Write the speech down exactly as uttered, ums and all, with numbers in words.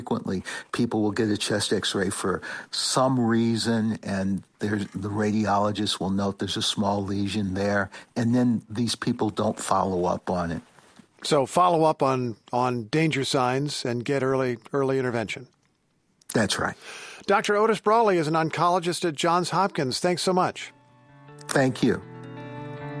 Frequently, people will get a chest x-ray for some reason, and there's, the radiologist will note there's a small lesion there, and then these people don't follow up on it. So follow up on, on danger signs and get early early intervention. That's right. Doctor Otis Brawley is an oncologist at Johns Hopkins. Thanks so much. Thank you.